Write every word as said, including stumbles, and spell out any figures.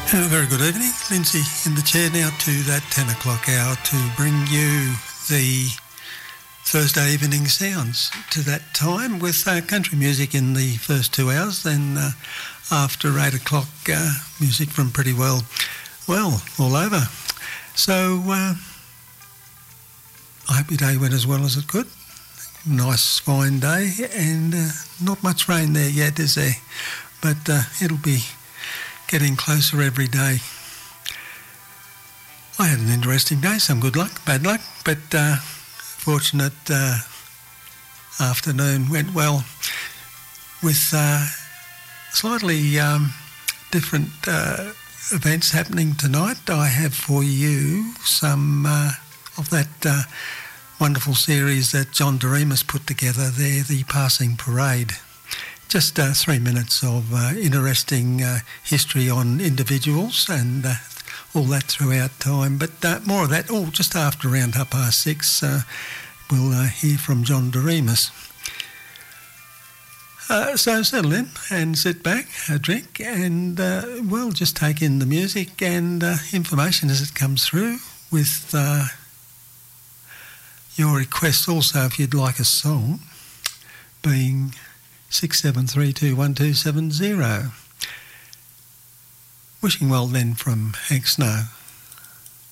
And a very good evening. Lindsay in the chair now to that ten o'clock hour to bring you the Thursday evening sounds to that time with uh, country music in the first two hours, then uh, after eight o'clock uh, music from pretty well, well, all over. So uh, I hope your day went as well as it could. Nice fine day and uh, not much rain there yet, is there? But uh, it'll be getting closer every day. I had an interesting day, some good luck, bad luck, but uh, fortunate uh, afternoon went well with uh, slightly um, different uh, events happening tonight. I have for you some uh, of that uh, wonderful series that John Doremus put together there, The Passing Parade. Just uh, three minutes of uh, interesting uh, history on individuals and uh, all that throughout time. But uh, more of that, oh, just after around half past six, uh, we'll uh, hear from John Doremus. Uh, so settle in and sit back, a drink, and, uh, well, just take in the music and uh, information as it comes through with uh, your requests also if you'd like a song, being six seven three two one two seven zero. Wishing well then from Hank Snow.